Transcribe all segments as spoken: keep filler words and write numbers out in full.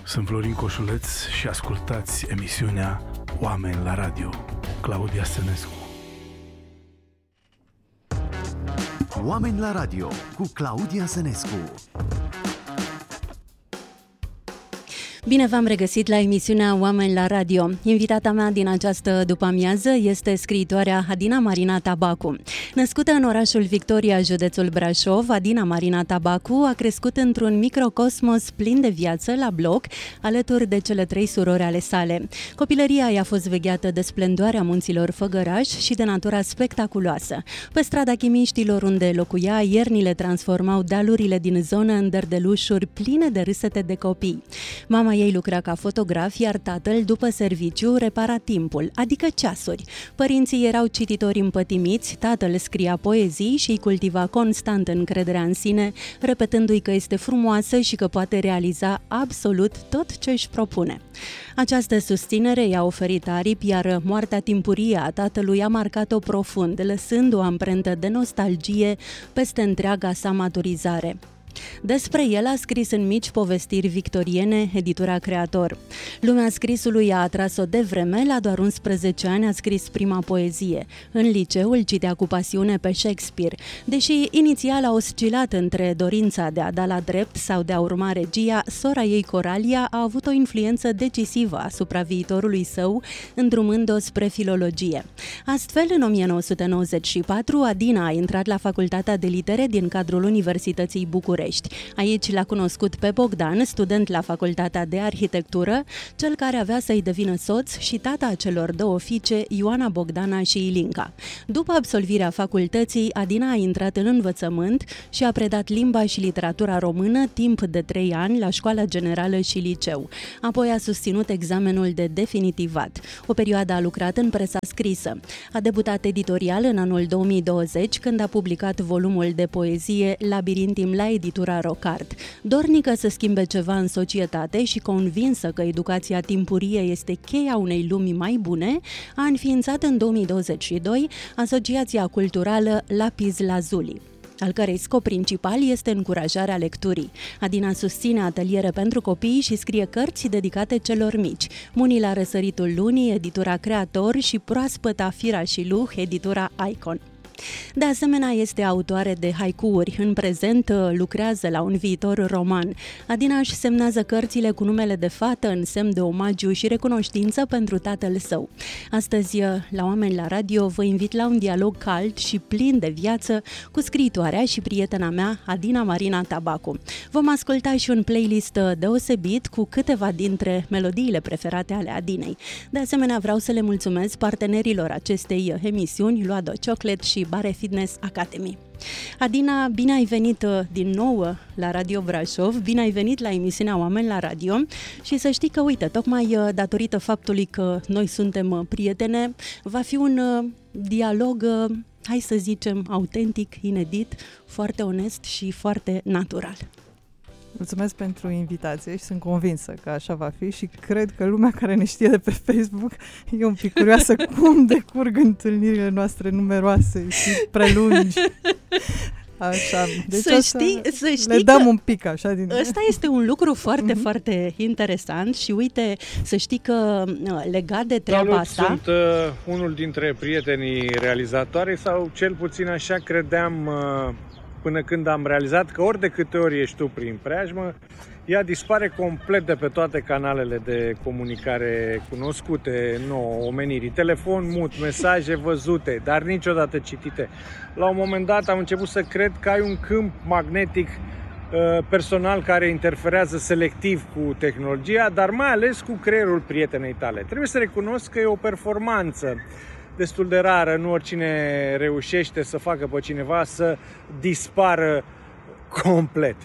Sunt Florin Coșuleț și ascultați emisiunea Oameni la Radio. Claudia Sănescu. Oameni la Radio cu Claudia Sănescu. Bine v-am regăsit la emisiunea Oameni la Radio. Invitata mea din această după-amiază este scriitoarea Adina Marina Tabacu. Născută în orașul Victoria, județul Brașov, Adina Marina Tabacu a crescut într-un microcosmos plin de viață la bloc, alături de cele trei surori ale sale. Copilăria i-a fost vegheată de splendoarea munților Făgăraș și de natura spectaculoasă. Pe strada Chimiștilor, unde locuia, iernile transformau dealurile din zonă în dărdelușuri pline de râsete de copii. Mama ei lucra ca fotograf, iar tatăl, după serviciu, repara timpul, adică ceasuri. Părinții erau cititori împătimiți, tatăl scria poezii și îi cultiva constant încrederea în sine, repetându-i că este frumoasă și că poate realiza absolut tot ce își propune. Această susținere i-a oferit aripi, iar moartea timpurie a tatălui a marcat-o profund, lăsând o amprentă de nostalgie peste întreaga sa maturizare. Despre el a scris în mici povestiri victoriene, editura Creator. Lumea scrisului a atras-o de vreme, la doar unsprezece ani a scris prima poezie. În liceu îl citea cu pasiune pe Shakespeare. Deși inițial a oscilat între dorința de a da la drept sau de a urma regia, sora ei Coralia a avut o influență decisivă asupra viitorului său, îndrumând-o spre filologie. Astfel, în o mie nouă sute nouăzeci și patru, Adina a intrat la Facultatea de Litere din cadrul Universității București. Aici l-a cunoscut pe Bogdan, student la Facultatea de Arhitectură, cel care avea să-i devină soț și tata celor două fiice, Ioana Bogdana și Ilinca. După absolvirea facultății, Adina a intrat în învățământ și a predat limba și literatura română timp de trei ani la Școala Generală și Liceu. Apoi a susținut examenul de definitivat. O perioadă a lucrat în presa scrisă. A debutat editorial în anul două mii douăzeci, când a publicat volumul de poezie Labirintim la editura Rocard. Dornică să schimbe ceva în societate și convinsă că educația timpurie este cheia unei lumi mai bune, a înființat în două mii douăzeci și doi Asociația Culturală Lapis Lazuli, al cărei scop principal este încurajarea lecturii. Adina susține ateliere pentru copii și scrie cărți dedicate celor mici. Munii la răsăritul lunii, editura Creator, și Proaspăta Fira și Luh, editura Icon. De asemenea, este autoare de haiku-uri. În prezent lucrează la un viitor roman. Adina își semnează cărțile cu numele de fată în semn de omagiu și recunoștință pentru tatăl său. Astăzi, la Oameni la Radio, vă invit la un dialog cald și plin de viață cu scriitoarea și prietena mea, Adina Marina Tabacu. Vom asculta și un playlist deosebit cu câteva dintre melodiile preferate ale Adinei. De asemenea, vreau să le mulțumesc partenerilor acestei emisiuni, Luado Chocolate și Bare Fitness Academy. Adina, bine ai venit din nou la Radio Brașov, bine ai venit la emisiunea Oameni la Radio și să știi că, uite, tocmai datorită faptului că noi suntem prietene, va fi un dialog, hai să zicem, autentic, inedit, foarte onest și foarte natural. Mulțumesc pentru invitație și sunt convinsă că așa va fi și cred că lumea care ne știe de pe Facebook e un pic curioasă cum decurg întâlnirile noastre numeroase și prelungi. Așa. Deci să știi, să știi le dăm un pic așa din... Ăsta este un lucru foarte, mm-hmm. foarte interesant și uite, să știi că legat de treaba Salut, asta... sunt uh, unul dintre prietenii realizatoare sau cel puțin așa credeam... Uh, până când am realizat că ori de câte ori ești tu prin preajmă, ea dispare complet de pe toate canalele de comunicare cunoscute nouă omenirii. Telefon mut, mesaje văzute, dar niciodată citite. La un moment dat am început să cred că ai un câmp magnetic uh, personal care interferează selectiv cu tehnologia, dar mai ales cu creierul prietenei tale. Trebuie să recunosc că e o performanță destul de rară, nu oricine reușește să facă pe cineva să dispară complet.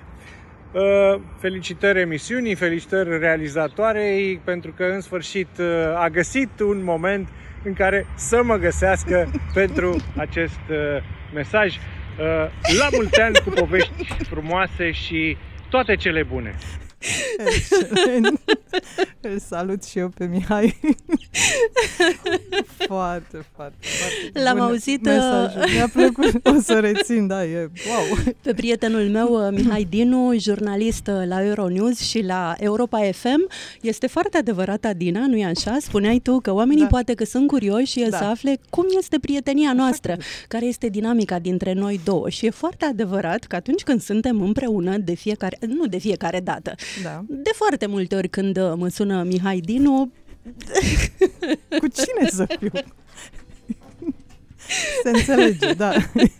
Felicitări emisiunii, felicitări realizatoarei, pentru că în sfârșit a găsit un moment în care să mă găsească pentru acest mesaj. La mulți ani, cu povești frumoase și toate cele bune! Îl salut și eu pe Mihai. foarte, foarte, foarte L-am bun auzit, mesajul. Mi-a plăcut, o să rețin, da, e wow. Pe prietenul meu, Mihai Dinu, jurnalist la Euronews și la Europa F M. Este foarte adevărat, Adina, nu-i așa? Spuneai tu că oamenii Da. poate că sunt curioși Da. să afle cum este prietenia noastră, că- care este dinamica dintre noi două. Și e foarte adevărat că atunci când suntem împreună, de fiecare, nu de fiecare dată, Da. de foarte multe ori când mă sună Mihai Dinu, Cu cine să fiu? Se înțelege, da.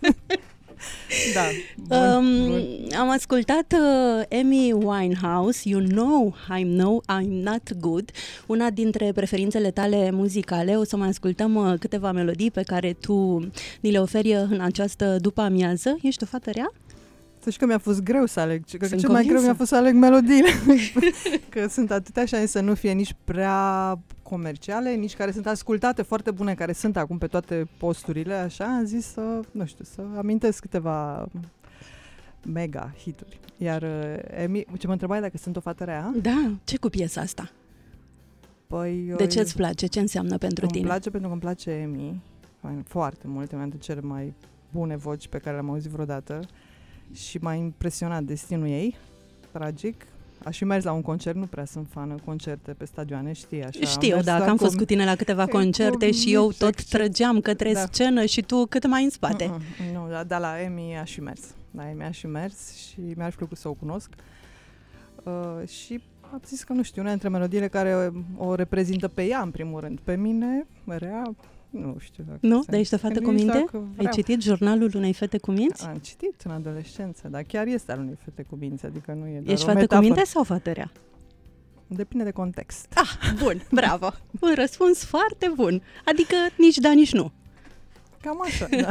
Da. Bun, Um, bun. am ascultat uh, Amy Winehouse, You Know I Know I'm Not Good, una dintre preferințele tale muzicale. O să mai ascultăm uh, câteva melodii pe care tu ni le oferi în această după-amiază. Ești o fată rea? Să știi că mi-a fost greu să aleg. Cred că Sunt cel mai greu convinsă. mi-a fost să aleg melodiile. Că sunt atâtea și să nu fie nici prea comerciale, nici care sunt ascultate foarte bune, care sunt acum pe toate posturile, așa, am zis să, nu știu, să amintesc câteva mega hituri. Iar uh, Emi, ce mă întrebai dacă sunt o fată rea? Da. Ce cu piesa asta? Păi, De uh, ce îți place? Ce înseamnă pentru îmi tine? place pentru că îmi place Emi, foarte mult, e una dintre cele mai bune voci pe care le-am auzit vreodată și m-a impresionat destinul ei, tragic. Aș fi mers la un concert, nu prea sunt fană concerte pe stadioane, știi, așa. Știu, mers da, că doar am cu- fost cu tine la câteva cu concerte și eu mici tot excepții. trăgeam către Da. scenă și tu cât mai în spate. Mm-mm, nu, da, dar la Emi aș fi mers. La Emi aș fi mers și mi-ar fi plăcut să o cunosc. Uh, și am zis că, nu știu, una dintre melodiile care o reprezintă pe ea, în primul rând. Pe mine, rea, nu știu. Dacă Nu? se- Dar ești o fată cu nici minte? dacă Ai vreau. citit jurnalul unei fete cu minți? Am citit în adolescență, dar chiar este al unei fete cu minți, adică nu e doar Ești o fată cu metaforă. minte sau fată rea? Depinde de context. Ah, bun, bravo. Un răspuns foarte bun. Adică nici da, nici nu. Cam așa, da.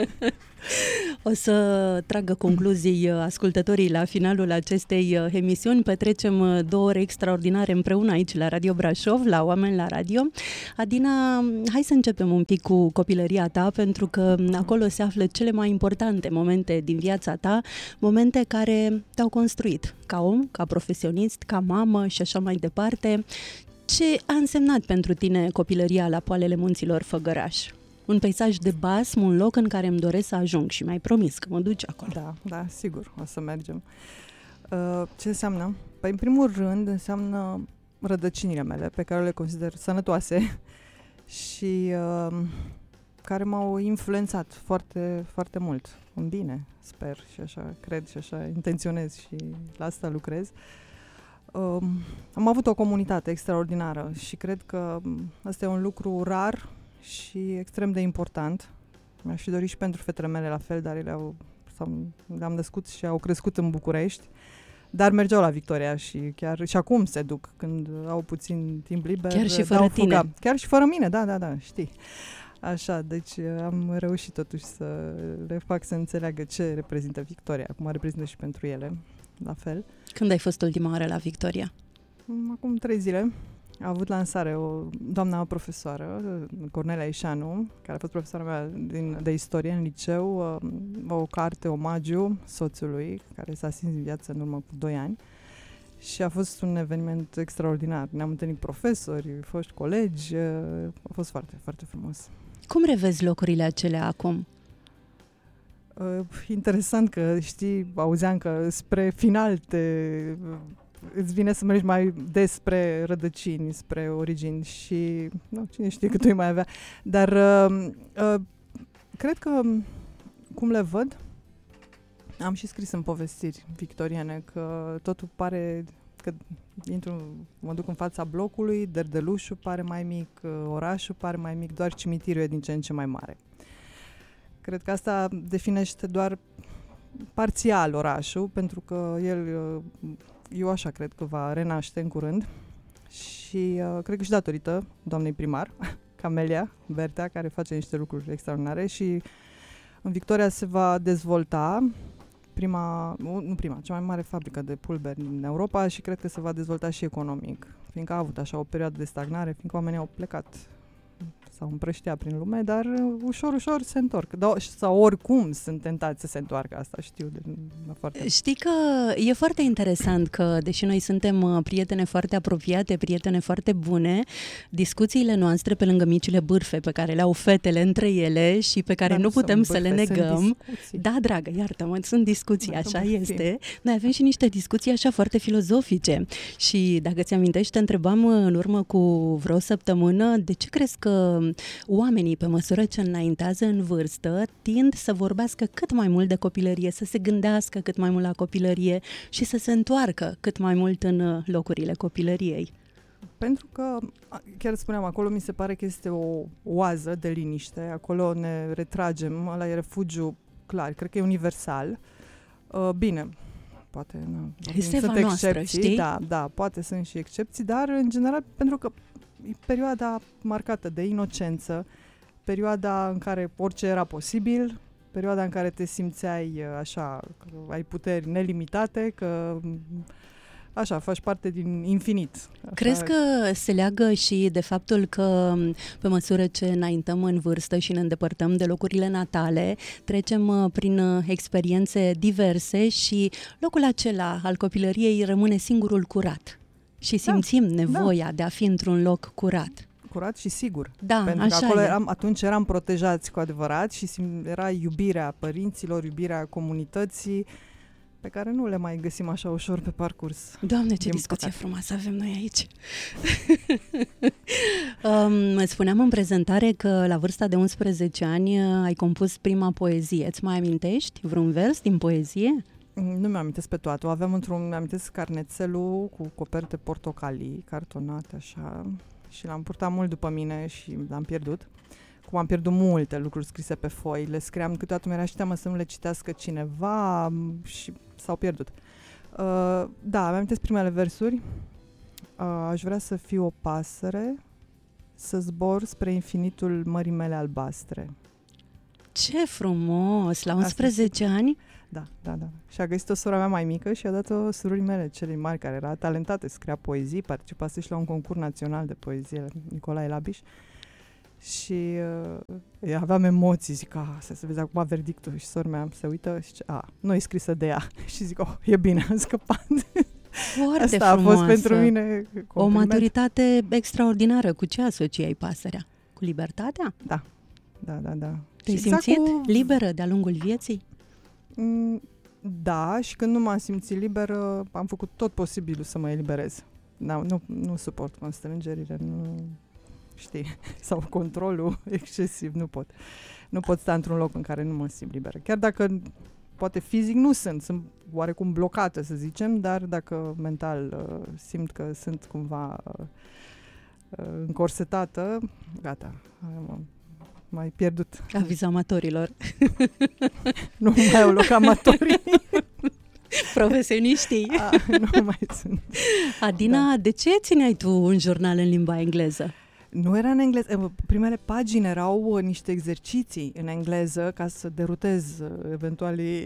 O să tragă concluzii uh, ascultătorii la finalul acestei uh, emisiuni. Petrecem uh, două ore extraordinare împreună aici la Radio Brașov, la Oameni la Radio. Adina, hai să începem un pic cu copilăria ta, pentru că acolo se află cele mai importante momente din viața ta, momente care te-au construit ca om, ca profesionist, ca mamă și așa mai departe. Ce a însemnat pentru tine copilăria la poalele munților Făgăraș? Un peisaj de basm, un loc în care îmi doresc să ajung și mi-ai promis că mă duci acolo. Da, da, sigur, o să mergem. Uh, ce înseamnă? Păi, în primul rând, înseamnă rădăcinile mele, pe care le consider sănătoase și uh, care m-au influențat foarte, foarte mult, în bine, sper, și așa cred și așa intenționez și la asta lucrez. Uh, am avut o comunitate extraordinară și cred că ăsta e un lucru rar și extrem de important. Mi-aș fi dorit și pentru fetele mele la fel, dar ele au, sau, le-am născut și au crescut în București, dar mergeau la Victoria și chiar și acum se duc când au puțin timp liber. Chiar și dau fără tine. fuga. Chiar și fără mine, da, da, da, știi. Așa, deci am reușit totuși să le fac să înțeleagă ce reprezintă Victoria. Acum reprezintă și pentru ele, la fel. Când ai fost ultima oară la Victoria? Acum trei zile a avut lansare o doamna profesoară, Cornelia Ișanu, care a fost profesoara mea din, de istorie în liceu, o carte omagiu soțului, care s-a stins în viață în urmă cu doi ani. Și a fost un eveniment extraordinar. Ne-am întâlnit profesori, foști colegi, a fost foarte, foarte frumos. Cum revezi locurile acelea acum? Uh, interesant că, știi, auzeam că spre final te, îți vine să mergi mai des spre rădăcini, spre origini și, nu, cine știe cât o mai avea. Dar uh, uh, cred că, cum le văd, am și scris în povestiri victoriene că totul pare, că intru, mă duc în fața blocului, Derdelușul pare mai mic, orașul pare mai mic, doar cimitirul e din ce în ce mai mare. Cred că asta definește doar parțial orașul, pentru că el, eu așa cred că va renaște în curând și uh, cred că și datorită doamnei primar, Camelia Bertea, care face niște lucruri extraordinare și în Victoria se va dezvolta prima, nu prima, cea mai mare fabrică de pulberi din Europa și cred că se va dezvolta și economic, fiindcă a avut așa o perioadă de stagnare, fiindcă oamenii au plecat, sau împrăștia prin lume, dar ușor, ușor se întorc. Da, sau oricum sunt tentați să se întoarcă, asta știu de foarte. Știi că e foarte interesant că, deși noi suntem prietene foarte apropiate, prietene foarte bune, discuțiile noastre pe lângă micile bârfe pe care le au fetele între ele și pe care dar nu putem bârfe, să le negăm. Da, dragă, iartă-mă, sunt discuții, da, așa este. Noi avem și niște discuții așa foarte filozofice. Și dacă ți amintești, te întrebam în urmă cu vreo săptămână, de ce crezi că oamenii, pe măsură ce înaintează în vârstă, tind să vorbească cât mai mult de copilărie, să se gândească cât mai mult la copilărie și să se întoarcă cât mai mult în locurile copilăriei? Pentru că, chiar spuneam, acolo mi se pare că este o oază de liniște, acolo ne retragem, ăla e refugiu clar, cred că e universal. Uh, bine, poate nu, sunt noastră, excepții, știi? da, da, poate sunt și excepții, dar în general pentru că e perioada marcată de inocență, perioada în care orice era posibil, perioada în care te simțeai așa, că ai puteri nelimitate, că așa, faci parte din infinit. Așa. Crezi că se leagă și de faptul că pe măsură ce înaintăm în vârstă și ne îndepărtăm de locurile natale, trecem prin experiențe diverse și locul acela al copilăriei rămâne singurul curat și simțim da, nevoia da. de a fi într-un loc curat. Curat și sigur. Da, pentru așa că acolo e. eram, atunci eram protejați cu adevărat și sim, era iubirea părinților, iubirea comunității, pe care nu le mai găsim așa ușor pe parcurs. Doamne, ce discuție păcate. frumoasă avem noi aici! um, spuneam în prezentare că la vârsta de unsprezece ani ai compus prima poezie. Îți mai amintești vreun vers din poezie? Nu mi-am amintesc pe toate. O aveam într-un, mi-am amintesc carnețelul cu coperte portocalii, cartonate așa, și l-am purtat mult după mine și l-am pierdut. Cum am pierdut multe lucruri scrise pe foi, le scriam, câteodată mi-era și teamă să nu le citească cineva și s-au pierdut. Uh, da, mi-am amintesc primele versuri. Uh, aș vrea să fiu o pasăre, să zbor spre infinitul mării mele albastre. Ce frumos! La unsprezece ani? Da, da, da. Și a găsit o sora mea mai mică și a dat-o surorii mele, celei mari, care era talentată, scria poezii, participase și la un concurs național de poezie, Nicolae Labiș. Și uh, aveam emoții, zic, a, să se vezi acum verdictul. Și sora mea se uită și zice, a, nu e scrisă de ea. Și zic, oh, e bine, am scăpat. Foarte Asta frumoasă. a fost pentru mine compliment. O maturitate extraordinară. Cu ce asociai pasărea? Cu libertatea? Da, da, da, da. Te-ai exact simțit cu... liberă de-a lungul vieții? Mm, da, și când nu m-am simțit liberă, am făcut tot posibilul să mă eliberez. Da, nu, nu suport constrângerile, nu... știi, sau controlul excesiv, nu pot. Nu pot sta într-un loc în care nu mă simt liberă. Chiar dacă, poate fizic nu sunt, sunt oarecum blocată, să zicem, dar dacă mental uh, simt că sunt cumva uh, uh, încorsetată, gata, am mai pierdut. Aviz amatorilor. Nu mai au loc amatorii. Profesioniștii. A, nu mai sunt. Adina, da. De ce țineai tu un jurnal în limba engleză? Nu era în engleză. Primele pagini erau niște exerciții în engleză ca să derutez eventualii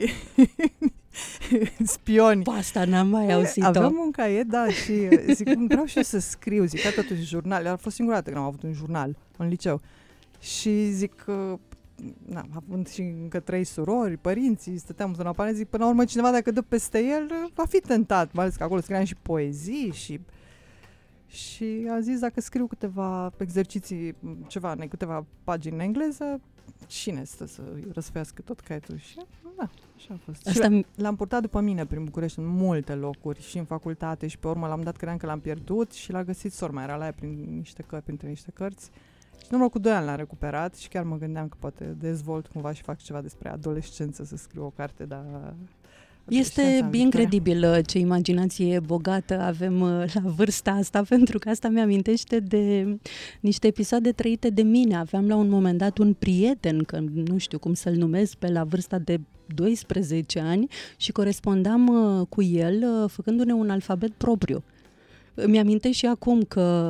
spioni. Pe asta n-am mai auzit-o. Aveam un caiet, da, și zic, vreau și eu să scriu. Zic, ca totuși jurnal. A fost singura dată când am avut un jurnal în liceu. Și zic, na, având și încă trei surori, părinții, stăteam în apane, zic, până la urmă cineva dacă dă peste el, va fi tentat. Mai ales că acolo scriam și poezii și... Și a zis, dacă scriu câteva exerciții, ceva, în câteva pagini în engleză, cine stă să răsfească tot caietul? Și da, așa a fost. Asta Și l-am purtat după mine prin București în multe locuri, și în facultate, și pe urmă l-am dat, credeam că l-am pierdut și l-a găsit sora mea, era la ea prin niște cărți, printre niște cărți. Și în urmă cu doi ani l-am recuperat și chiar mă gândeam că poate dezvolt cumva și fac ceva despre adolescență, să scriu o carte, dar... Este incredibil ce imaginație bogată avem la vârsta asta, pentru că asta mi-amintește de niște episoade trăite de mine. Aveam la un moment dat un prieten, că nu știu cum să-l numesc, pe la vârsta de doisprezece ani și corespondam cu el făcându-ne un alfabet propriu. Îmi amintesc și acum că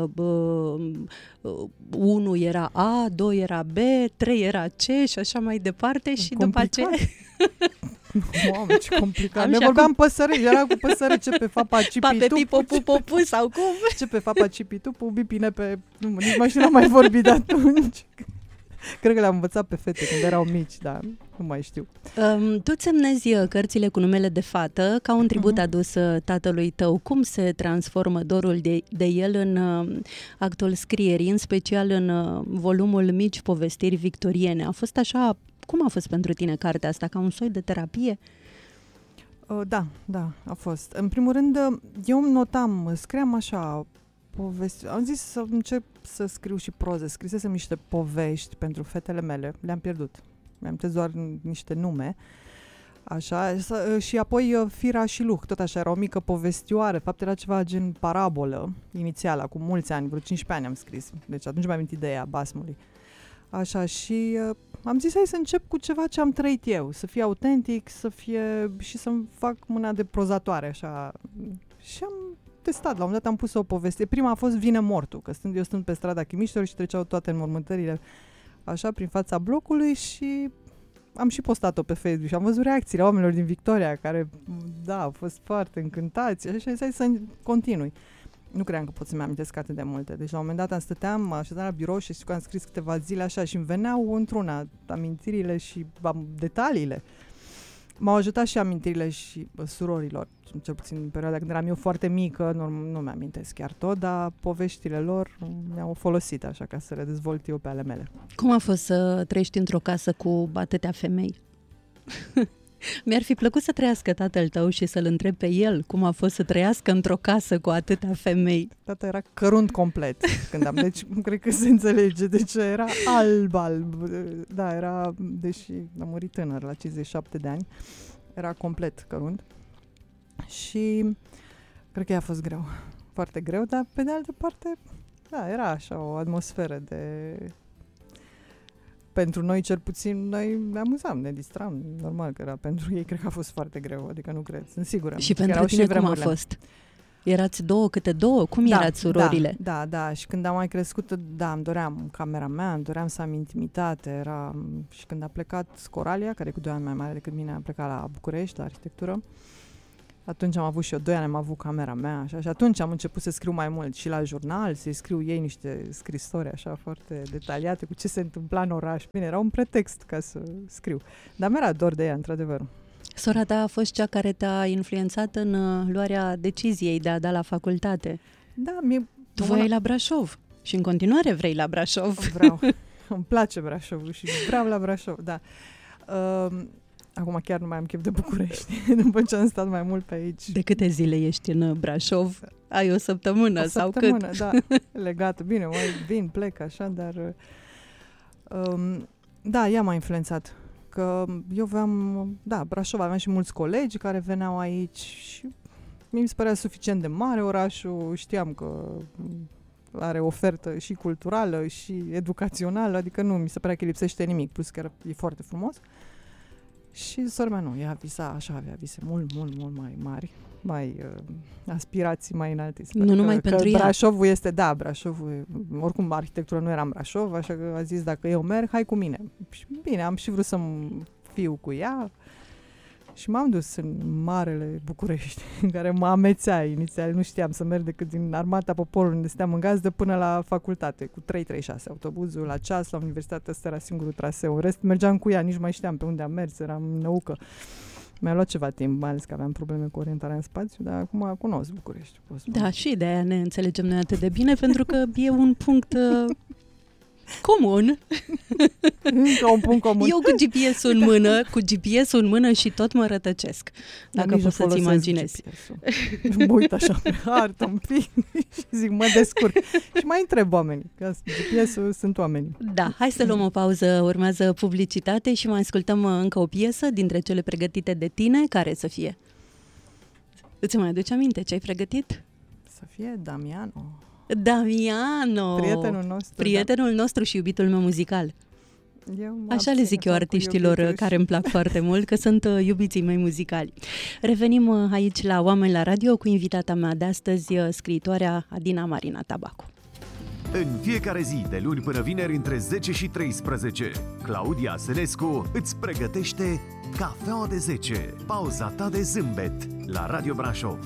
unu uh, era A, doi era B, trei era C și așa mai departe. Și complicat. După aceea Mamă, ce complicat. Am Ne și vorbeam acum- păsări, era cu păsări, ce pe fapa cipi Pape tu, pipo pupo pu sau cum? ce pe fapa cipi tu, pu bipine pe... Nu, nici mai știu, n-am mai vorbit de atunci. Cred că le-am învățat pe fete când erau mici, dar nu mai știu. Um, tu îți semnezi uh, cărțile cu numele de fată ca un tribut Mhm. adus uh, tatălui tău. Cum se transformă dorul de, de el în uh, actul scrierii, în special în uh, volumul Mici povestiri victoriene? A fost așa, cum a fost pentru tine cartea asta? Ca un soi de terapie? Uh, da, da, a fost. În primul rând, uh, eu îmi notam, scriam așa povesti. Am zis să încep să scriu și proză. Scrisesem niște povești pentru fetele mele. Le-am pierdut. Mi-am tăiat doar niște nume. Așa, să- și apoi uh, Fira și Luh, tot așa, era o mică povestioară. De fapt, era ceva gen parabolă, inițială, acum mulți ani, vreo cincisprezece ani am scris. Deci atunci mi-am amintit de ea, basmului. Așa, și uh, am zis, hai să încep cu ceva ce am trăit eu, să fie autentic, să fie și să-mi fac mâna de prozatoare, așa. Și am testat, la un moment dat am pus o poveste. Prima a fost Vine mortul, că stând, eu stând pe strada Chimiștilor și treceau toate înmormântările așa prin fața blocului și am și postat-o pe Facebook și am văzut reacțiile oamenilor din Victoria care, da, au fost foarte încântați. Așa, hai să continui. Nu credeam că pot să-mi amintesc atât de multe. Deci la un moment dat am stăteam, m-am așezat la birou și știu că am scris câteva zile așa și îmi veneau într-una amintirile și am, detaliile. M-au ajutat și amintirile și bă, surorilor, cel puțin în perioada când eram eu foarte mică, nu, nu mi-amintesc chiar tot, dar poveștile lor mi-au folosit așa ca să le dezvolt eu pe ale mele. Cum a fost să trăiești într-o casă cu atâtea femei? Mi-ar fi plăcut să trăiască tatăl tău și să-l întreb pe el cum a fost să trăiască într-o casă cu atâtea femei. Tata era cărunt complet când am, deci cred că se înțelege de ce era alb, alb. Da, era, deși a murit tânăr, la cincizeci și șapte de ani, era complet cărunt și cred că i-a fost greu, foarte greu, dar pe de altă parte, da, era așa o atmosferă de... Pentru noi, cel puțin, noi ne amuzam, ne distram, normal că era pentru ei, cred că a fost foarte greu, adică nu cred, sunt sigură. Și pentru Erau tine cum a vremurile. fost? Erați două câte două? Cum erați surorile? Da, da, da, și când am mai crescut, da, îmi doream camera mea, îmi doream să am intimitate, era... Și când a plecat Coralia, care e cu doi ani mai mare decât mine, a plecat la București, la arhitectură, atunci am avut și eu doi ani, am avut camera mea, așa, și atunci am început să scriu mai mult și la jurnal, să-i scriu ei niște scrisori așa foarte detaliate cu ce se întâmpla în oraș. Bine, era un pretext ca să scriu, dar mi-era dor de ea, într-adevăr. Sora ta a fost cea care te-a influențat în uh, luarea deciziei de a da la facultate. Da, mie... Tu voiai la Brașov și în continuare vrei la Brașov. Vreau, îmi place Brașovul și vreau la Brașov, da. Uh, Acum chiar nu mai am chef de București, după ce am stat mai mult pe aici. De câte zile ești în Brașov? Ai o săptămână o sau săptămână, cât? da, legată. Bine, mai vin, plec așa, dar... Um, da, ea m-a influențat. Că eu aveam, da, Brașov, aveam și mulți colegi care veneau aici și mi se părea suficient de mare orașul, știam că are ofertă și culturală și educațională, adică nu mi se părea că lipsește nimic, plus că e foarte frumos. Și sora mea nu, ea visa, așa avea vise mult, mult, mult mai mari, mai uh, aspirații mai înalte. Nu că, numai că pentru ea. Brașovul este, da, Brașovul, oricum arhitectura nu era în Brașov, așa că a zis dacă eu merg, hai cu mine. Și bine, am și vrut să fiu cu ea și m-am dus în Marele București, în care mă amețea inițial, nu știam să merg decât din Armata Poporului, unde stăteam în gazdă, până la facultate, cu trei trei șase, autobuzul la ceas, la universitate, ăsta era singurul traseu. În rest, mergeam cu ea, nici mai știam pe unde am mers, eram năucă. Mi-a luat ceva timp, mai ales că aveam probleme cu orientarea în spațiu, dar acum cunosc București. Da, și de aia ne înțelegem noi atât de bine, pentru că e un punct uh, comun. Încă un punct comun. Eu cu G P S-ul în mână, cu G P S-ul în mână și tot mă rătăcesc. Dacă nici nu poți să-ți folosesc imaginezi. G P S-ul. Mă uit așa pe hartă un pic și zic, mă descurc. Și mai întreb oamenii, că G P S-ul sunt oamenii. Da, hai să luăm o pauză, urmează publicitate și mai ascultăm încă o piesă dintre cele pregătite de tine, care să fie? Îți mai aduci aminte ce ai pregătit? Să fie Damiano. Damiano! Prietenul nostru. Prietenul nostru și iubitul meu muzical. Da. Eu Așa le zic eu artiștilor care îmi plac foarte mult, că sunt uh, iubiții mei muzicali. Revenim uh, aici la Oameni la Radio cu invitata mea de astăzi, uh, scriitoarea Adina Marinata Bacu. În fiecare zi, de luni până vineri, între zece și treisprezece, Claudia Sănescu îți pregătește Cafeaua de zece, pauza ta de zâmbet la Radio Brașov.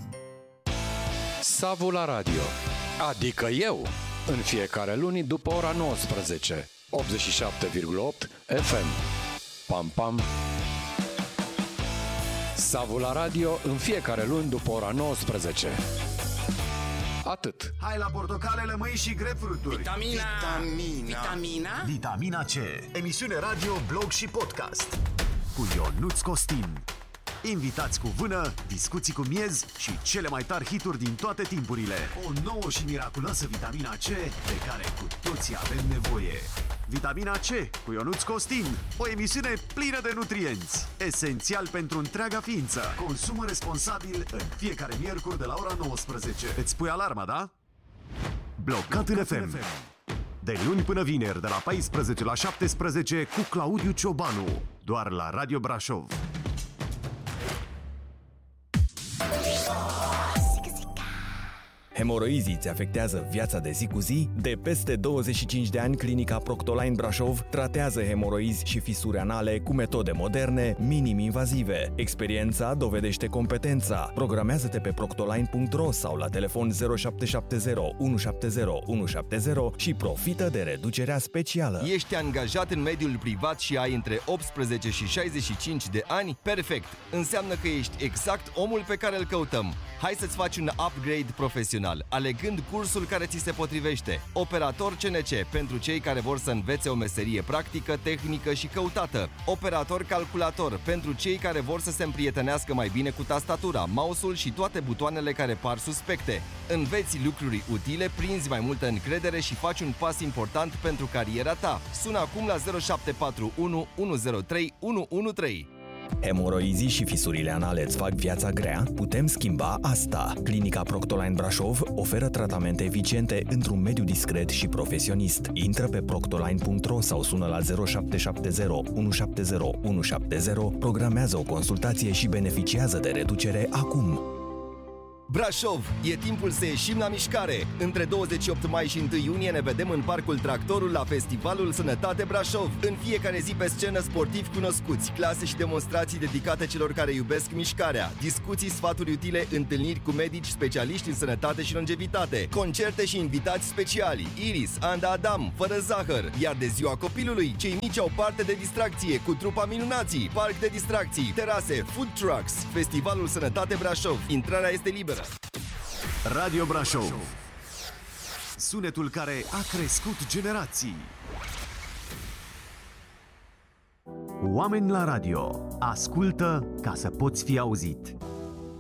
Savu la radio, adică eu, în fiecare luni după ora nouăsprezece, optzeci și șapte virgulă opt F M. Pam, pam! Savu la radio în fiecare luni după ora nouăsprezece. Atât. Hai la portocale, lămâi și grapefruituri. Vitamina! Vitamina! Vitamina? Vitamina C. Emisiune radio, blog și podcast. Cu Ionuț Costin. Invitați cu vână, discuții cu miez și cele mai tari hituri din toate timpurile. O nouă și miraculoasă vitamina C de care cu toții avem nevoie. Vitamina C cu Ionuț Costin. O emisiune plină de nutrienți. Esențial pentru întreaga ființă. Consumă responsabil în fiecare miercuri de la ora nouăsprezece. Îți pui alarma, da? Blocat în F M. De luni până vineri, de la paisprezece la șaptesprezece, cu Claudiu Ciobanu. Doar la Radio Brașov. Hemoroizii îți afectează viața de zi cu zi? De peste douăzeci și cinci de ani, Clinica Proctoline Brașov tratează hemoroizi și fisuri anale cu metode moderne, minim-invazive. Experiența dovedește competența. Programează-te pe proctoline punct ro sau la telefon zero șapte șapte zero unu șapte zero unu șapte zero și profită de reducerea specială. Ești angajat în mediul privat și ai între optsprezece și șaizeci și cinci de ani? Perfect! Înseamnă că ești exact omul pe care îl căutăm. Hai să-ți faci un upgrade profesional, alegând cursul care ți se potrivește. Operator C N C pentru cei care vor să învețe o meserie practică, tehnică și căutată. Operator calculator pentru cei care vor să se împrietenească mai bine cu tastatura, mouse-ul și toate butoanele care par suspecte. Înveți lucruri utile, prinzi mai multă încredere și faci un pas important pentru cariera ta. Sună acum la zero șapte patru unu unu zero trei unu unu trei. Hemoroizii și fisurile anale îți fac viața grea? Putem schimba asta! Clinica Proctoline Brașov oferă tratamente eficiente într-un mediu discret și profesionist. Intră pe proctoline punct ro sau sună la zero șapte șapte zero unu șapte zero unu șapte zero, programează o consultație și beneficiază de reducere acum! Brașov, e timpul să ieșim la mișcare! Între douăzeci și opt mai și unu iunie ne vedem în Parcul Tractorul la Festivalul Sănătate Brașov. În fiecare zi pe scenă sportivi cunoscuți, clase și demonstrații dedicate celor care iubesc mișcarea, discuții, sfaturi utile, întâlniri cu medici, specialiști în sănătate și longevitate, concerte și invitați speciali, Iris, Anda Adam, Fără Zahăr. Iar de ziua copilului, cei mici au parte de distracție cu trupa Minunații, parc de distracții, terase, food trucks. Festivalul Sănătate Brașov. Intrarea este liberă. Radio Brașov. Sunetul care a crescut generații. Oameni la radio. Ascultă ca să poți fi auzit.